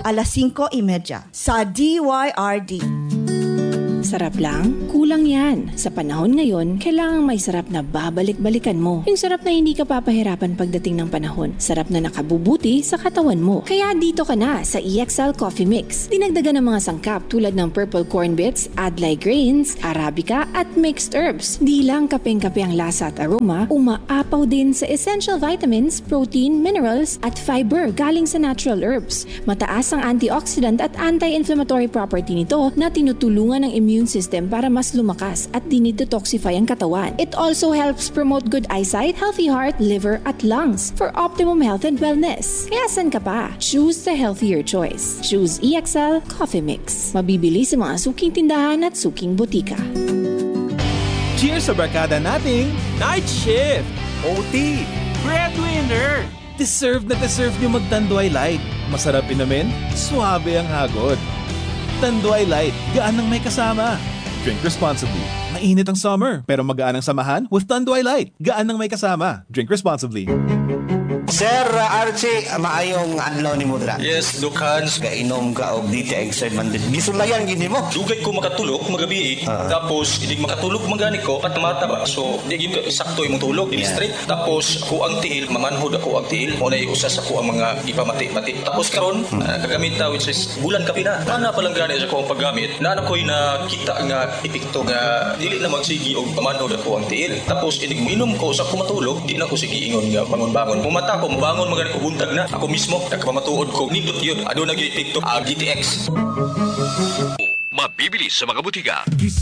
alas 5:30 sa DYRD. Sarap lang? Kulang yan. Sa panahon ngayon, kailangang may sarap na babalik-balikan mo. Yung sarap na hindi ka papahirapan pagdating ng panahon. Sarap na nakabubuti sa katawan mo. Kaya dito ka na sa EXL Coffee Mix. Dinagdagan ng mga sangkap tulad ng purple corn bits, adlai grains, arabica at mixed herbs. Di lang kapeng-kape ang lasa at aroma, umaapaw din sa essential vitamins, protein, minerals at fiber galing sa natural herbs. Mataas ang antioxidant at anti-inflammatory property nito na tinutulungan ng immune system para mas lumakas at dinidetoxify ang katawan. It also helps promote good eyesight, healthy heart, liver at lungs for optimum health and wellness. Kaya san ka pa? Choose the healthier choice. Choose EXL Coffee Mix. Mabibili sa mga suking tindahan at suking butika. Cheers sa barkada nating Night Shift, OT, Breadwinner! Deserve na deserve nyo magtanduay light. Masarap inumin, suabe ang hagod. Tanduay Light, gaan ng may kasama. Drink responsibly. Mainit ang summer, pero magaan ang samahan with Tanduay Light. Gaan ng may kasama. Drink responsibly. Sir Archie, maayong adlaw ni mo dira. Yes, Lucans. Kainom ka og dito exert man din. Gisulayan gini mo. Dugay ko makatulog magabi. Tapos hindi makatulog magani ko at mata ba. So di gid sakto imong tulog, di straight. Tapos ako ang tiil, mamanhod ako ang tiil. Mo na usas ako ang mga ipamati-mati. Tapos karon kagamit ta which is bulan kapi na. Ana pa lang gani sa ko ang paggamit. Na ko'y nakita nga epekto nga dili na magsigi og mamanhod ako ang tiil. Tapos inom ko sa kumatulog, di na ko sige ingon nga bangon-bangon. Mumata ko mabangon magani ko buntag na. Ako mismo nagpamatuod ko nindot yun. Ado nag-epekto GTX. Mabibili sa mga butika.